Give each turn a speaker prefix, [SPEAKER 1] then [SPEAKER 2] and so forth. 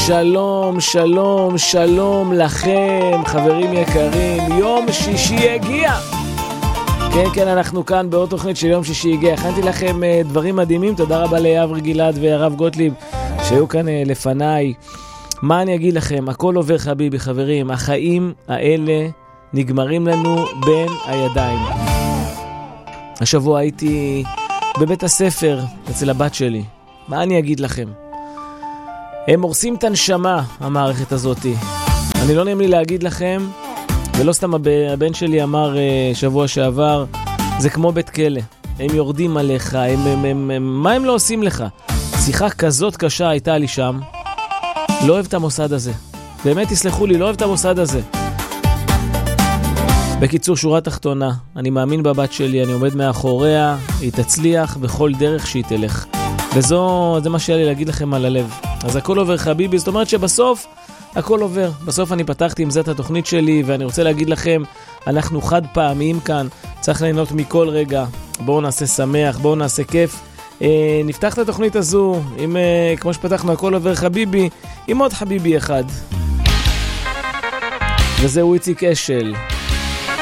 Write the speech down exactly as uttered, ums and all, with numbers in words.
[SPEAKER 1] שלום, שלום, שלום לכם, חברים יקרים, יום שישי הגיע. כן, כן, אנחנו כאן בעוד תוכנית של יום שישי הגיע. הכנתי לכם uh, דברים מדהימים, תודה רבה לאברי גלעד והרב גוטליב שהיו כאן uh, לפניי. מה אני אגיד לכם, הכל עובר חביבי, חברים, החיים האלה נגמרים לנו בין הידיים. השבוע הייתי בבית הספר אצל הבת שלי. מה אני אגיד לכם? הם הורסים את הנשמה, המערכת הזאת. אני לא נעים לי להגיד לכם, ולא סתם הבן שלי אמר שבוע שעבר, זה כמו בית כלא. הם יורדים עליך, הם, הם, הם, הם, מה הם לא עושים לך? שיחה כזאת קשה הייתה לי שם. לא אוהב את המוסד הזה. באמת תסלחו לי, לא אוהב את המוסד הזה. בקיצור, שורה תחתונה, אני מאמין בבת שלי, אני עומד מאחוריה, היא תצליח בכל דרך שהיא תלך. וזו, זה מה שהיה לי להגיד לכם על הלב. אז הכל עובר חביבי, זאת אומרת שבסוף הכל עובר. בסוף אני פתחתי עם זה את התוכנית שלי, ואני רוצה להגיד לכם, אנחנו חד פעמיים כאן, צריך ליהנות מכל רגע. בואו נעשה שמח, בואו נעשה כיף. אה, נפתח את התוכנית הזו, עם, אה, כמו שפתחנו הכל עובר חביבי, עם עוד חביבי אחד. וזהו איציק אשל.